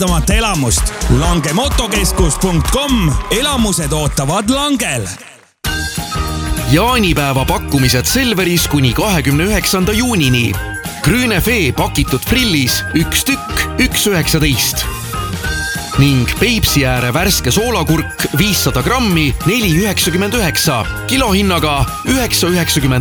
Tamata elamust. langemotokeskus.com. Elamused ootavad Langel. Jaanipäeva pakkumised Selveris kuni 29. juunini. Grünefee pakitud frillis 1 tükk 1,19. Ning Peipsi ääre värske soolakurk 500 grammi 4,99. Kilohinnaga 9,99.